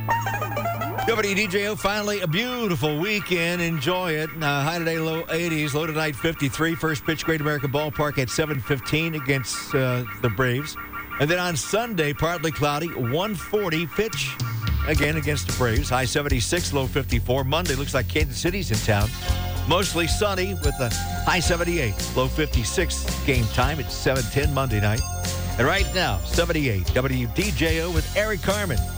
WDJO, finally a beautiful weekend. Enjoy it. High today, low 80s. Low tonight, 53. First pitch, Great American Ballpark at 7:15 against the Braves. And then on Sunday, partly cloudy, 1:40 pitch again against the Braves. High 76, low 54. Monday looks like Kansas City's in town. Mostly sunny with a high 78, low 56. Game time at 7:10 Monday night. And right now, 78 WDJO with Eric Carmen.